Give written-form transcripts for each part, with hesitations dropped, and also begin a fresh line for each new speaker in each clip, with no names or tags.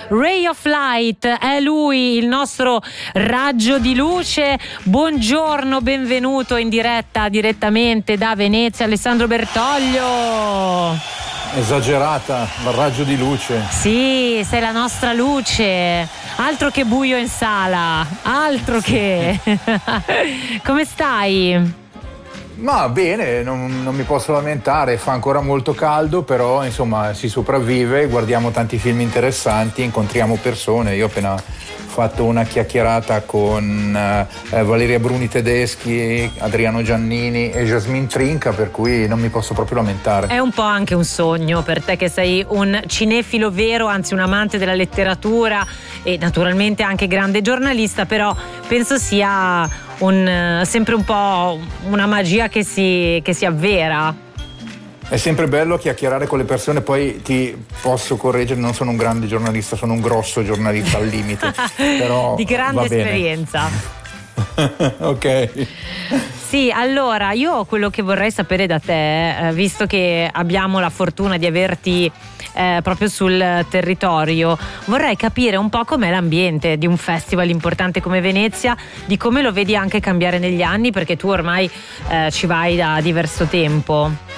Ray of Light, è lui, il nostro raggio di luce. Buongiorno, benvenuto in diretta, direttamente da Venezia, Alessandro Bertoglio.
Esagerata, il raggio di luce.
Sì, sei la nostra luce. Altro che buio in sala, altro che. Come stai?
Ma bene, non mi posso lamentare, fa ancora molto caldo, però insomma si sopravvive, guardiamo tanti film interessanti, incontriamo persone. Io ho appena fatto una chiacchierata con Valeria Bruni Tedeschi, Adriano Giannini e Jasmine Trinca, per cui non mi posso proprio lamentare.
È un po' anche un sogno per te che sei un cinefilo vero, anzi un amante della letteratura e naturalmente anche grande giornalista, però penso sia sempre un po' una magia che si avvera.
È sempre bello chiacchierare con le persone, poi ti posso correggere, non sono un grande giornalista, sono un grosso giornalista al limite. Però
di grande esperienza.
Ok.
Sì, allora io quello che vorrei sapere da te, visto che abbiamo la fortuna di averti proprio sul territorio, vorrei capire un po' com'è l'ambiente di un festival importante come Venezia, di come lo vedi anche cambiare negli anni, perché tu ormai ci vai da diverso tempo.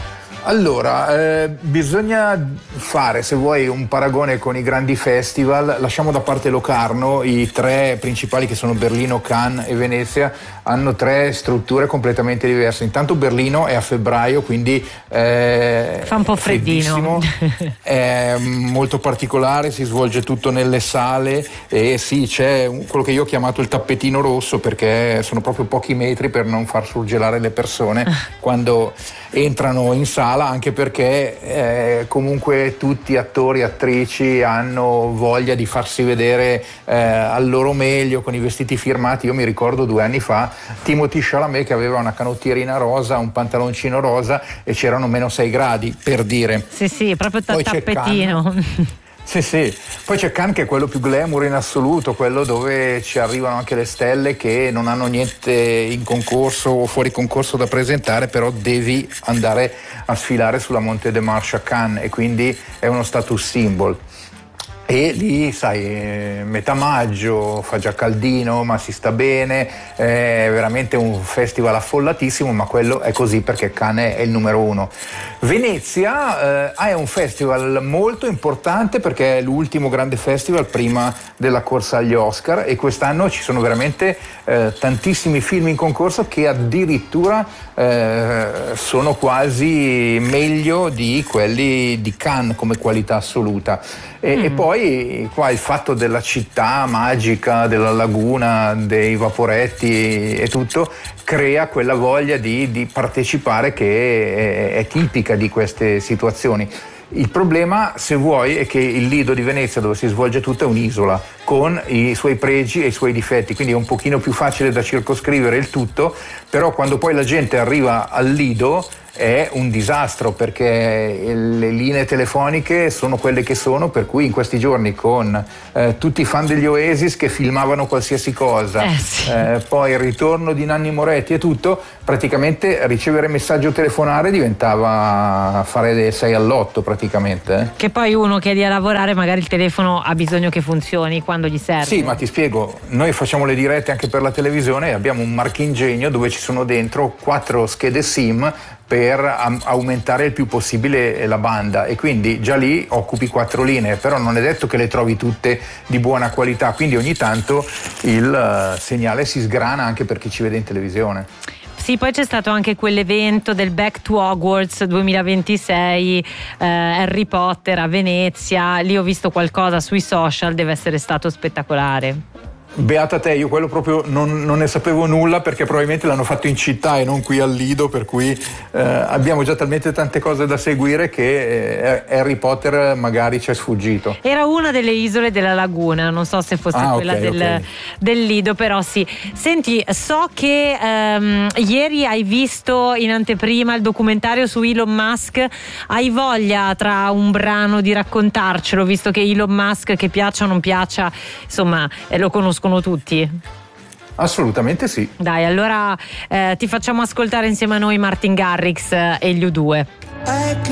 Allora, bisogna fare, se vuoi, un paragone con i grandi festival. Lasciamo da parte Locarno, i tre principali che sono Berlino, Cannes e Venezia hanno tre strutture completamente diverse. Intanto Berlino è a febbraio, quindi
fa un po' freddino,
è molto particolare, si svolge tutto nelle sale e sì, c'è quello che io ho chiamato il tappetino rosso, perché sono proprio pochi metri per non far surgelare le persone quando entrano in sala, anche perché comunque tutti attori e attrici hanno voglia di farsi vedere al loro meglio con i vestiti firmati. Io mi ricordo 2 anni fa Timothée Chalamet che aveva una canottierina rosa, un pantaloncino rosa e c'erano -6 gradi, per dire.
Sì, proprio tappetino.
Sì, poi c'è Cannes che è quello più glamour in assoluto, quello dove ci arrivano anche le stelle che non hanno niente in concorso o fuori concorso da presentare, però devi andare a sfilare sulla Monte de Marche a Cannes e quindi è uno status symbol. E lì, sai, metà maggio, fa già caldino, ma si sta bene, è veramente un festival affollatissimo, ma quello è così perché Cannes è il numero 1. Venezia è un festival molto importante perché è l'ultimo grande festival prima della corsa agli Oscar e quest'anno ci sono veramente tantissimi film in concorso che addirittura sono quasi meglio di quelli di Cannes come qualità assoluta. E poi qua il fatto della città magica, della laguna, dei vaporetti e tutto crea quella voglia di partecipare che è tipica di queste situazioni. Il problema, se vuoi, è che il Lido di Venezia, dove si svolge tutto, è un'isola con i suoi pregi e i suoi difetti, quindi è un pochino più facile da circoscrivere il tutto, però quando poi la gente arriva al Lido è un disastro perché le linee telefoniche sono quelle che sono, per cui in questi giorni con tutti i fan degli Oasis che filmavano qualsiasi cosa, poi il ritorno di Nanni Moretti e tutto, praticamente ricevere messaggio o telefonare diventava fare 6 all'8 praticamente.
Che poi uno che è lì a lavorare magari il telefono ha bisogno che funzioni quando gli serve.
Sì, ma ti spiego, noi facciamo le dirette anche per la televisione e abbiamo un marchingegno dove ci sono dentro 4 schede SIM per aumentare il più possibile la banda e quindi già lì occupi 4 linee, però non è detto che le trovi tutte di buona qualità, quindi ogni tanto il segnale si sgrana anche per chi ci vede in televisione.
Sì, poi c'è stato anche quell'evento del Back to Hogwarts 2026, Harry Potter a Venezia, lì ho visto qualcosa sui social, deve essere stato spettacolare.
Beata te, io quello proprio non ne sapevo nulla perché probabilmente l'hanno fatto in città e non qui al Lido, per cui abbiamo già talmente tante cose da seguire che Harry Potter magari ci è sfuggito.
Era una delle isole della laguna, non so se fosse quella del Lido, però sì. Senti, so che ieri hai visto in anteprima il documentario su Elon Musk, hai voglia tra un brano di raccontarcelo, visto che Elon Musk, che piaccia o non piaccia, insomma lo conoscono tutti?
Assolutamente sì.
Dai, allora ti facciamo ascoltare insieme a noi Martin Garrix e gli U2.